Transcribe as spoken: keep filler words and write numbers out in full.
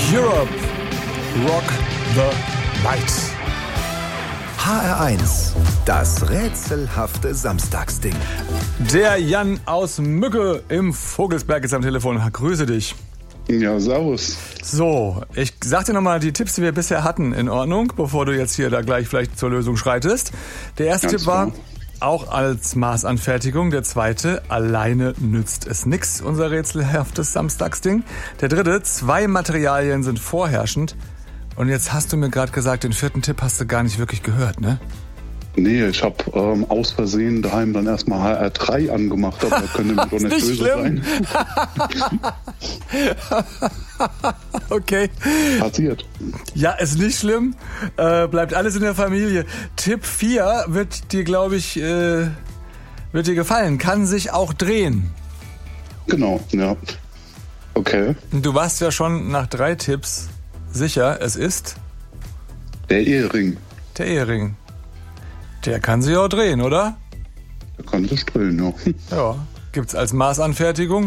Europe, Rock the Night. H R eins, das rätselhafte Samstagsding. Der Jan aus Mücke im Vogelsberg ist am Telefon. Grüße dich. Ja, servus. So, ich sag dir nochmal die Tipps, die wir bisher hatten, in Ordnung, bevor du jetzt hier da gleich vielleicht zur Lösung schreitest. Der erste Ganz Tipp war, klar. auch als Maßanfertigung. Der zweite, alleine nützt es nix, unser rätselhaftes Samstagsding. Der dritte, zwei Materialien sind vorherrschend. Und jetzt hast du mir gerade gesagt, den vierten Tipp hast du gar nicht wirklich gehört, ne? Nee, ich habe ähm, aus Versehen daheim dann erstmal H R drei angemacht, aber da könnte mir doch nicht, nicht böse schlimm. sein. Okay. Passiert. Ja, ist nicht schlimm. Äh, bleibt alles in der Familie. Tipp vier wird dir, glaube ich, äh, wird dir gefallen. Kann sich auch drehen. Genau, ja. Okay. Du warst ja schon nach drei Tipps sicher, es ist Der Ehering. der Ehering. Der kann sich auch drehen, oder? Der kann sich drehen, ja. Ja. Gibt's als Maßanfertigung.